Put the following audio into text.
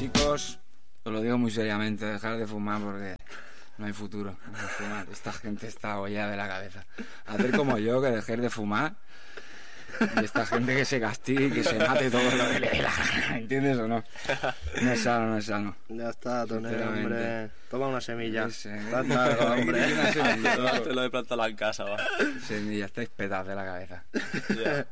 Chicos, os lo digo muy seriamente, dejar de fumar porque no hay futuro. No hay fumar. Esta gente está abollada de la cabeza. Hacer como yo, que dejéis de fumar, y esta gente que se castigue y que se mate todo lo que le dé la gana, ¿entiendes o no? No es sano, no es sano. Ya está, Tonel, hombre. Toma una semilla. Sí, Planta, hombre. Una semilla, Te lo he plantado en casa, va. semilla, estáis petados de la cabeza. Ya.